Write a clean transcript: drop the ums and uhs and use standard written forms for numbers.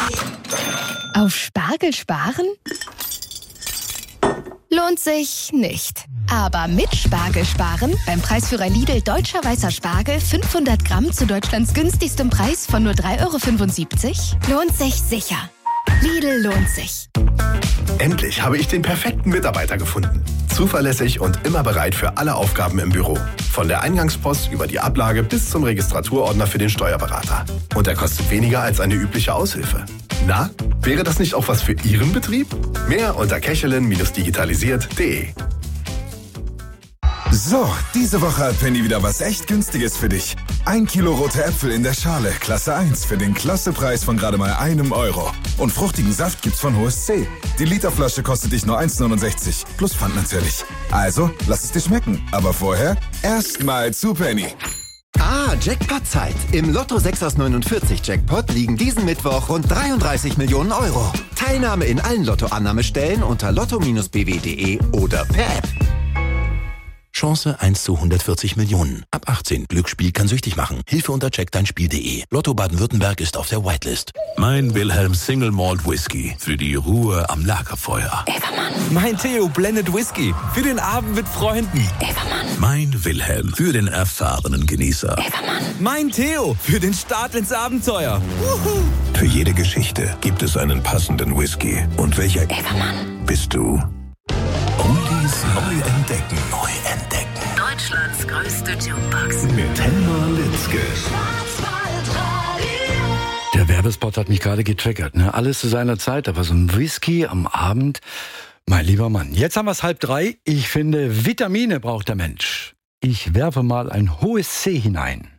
Auf Spargel sparen? Lohnt sich nicht. Aber mit Spargel sparen, beim Preisführer Lidl Deutscher Weißer Spargel 500 Gramm zu Deutschlands günstigstem Preis von nur 3,75 €, lohnt sich sicher. Lidl lohnt sich. Endlich habe ich den perfekten Mitarbeiter gefunden. Zuverlässig und immer bereit für alle Aufgaben im Büro. Von der Eingangspost über die Ablage bis zum Registraturordner für den Steuerberater. Und er kostet weniger als eine übliche Aushilfe. Na, wäre das nicht auch was für Ihren Betrieb? Mehr unter kechelin-digitalisiert.de. So, diese Woche hat Penny wieder was echt Günstiges für dich. 1 Kilo rote Äpfel in der Schale, Klasse 1, für den Klassepreis von gerade mal €1. Und fruchtigen Saft gibt's von HSC. Die Literflasche kostet dich nur 1,69, plus Pfand natürlich. Also, lass es dir schmecken. Aber vorher erstmal zu Penny. Jackpot-Zeit. Im Lotto 6 aus 49 Jackpot liegen diesen Mittwoch rund 33 Millionen €. Teilnahme in allen Lottoannahmestellen unter lotto-bw.de oder per App. Chance 1 zu 140 Millionen. Ab 18. Glücksspiel kann süchtig machen. Hilfe unter checkdeinspiel.de. Lotto Baden-Württemberg ist auf der Whitelist. Mein Wilhelm Single Malt Whisky. Für die Ruhe am Lagerfeuer. Mein Theo Blended Whisky. Für den Abend mit Freunden. Mein Wilhelm. Für den erfahrenen Genießer. Mein Theo. Für den Start ins Abenteuer. Für jede Geschichte gibt es einen passenden Whisky. Und welcher bist du? Oldies neu entdecken. Deutschlands größte Jukebox. Mit Helma Litzke. Der Werbespot hat mich gerade getriggert. Ne? Alles zu seiner Zeit, aber so ein Whisky am Abend, mein lieber Mann. Jetzt haben wir es 2:30. Ich finde, Vitamine braucht der Mensch. Ich werfe mal ein HSC hinein.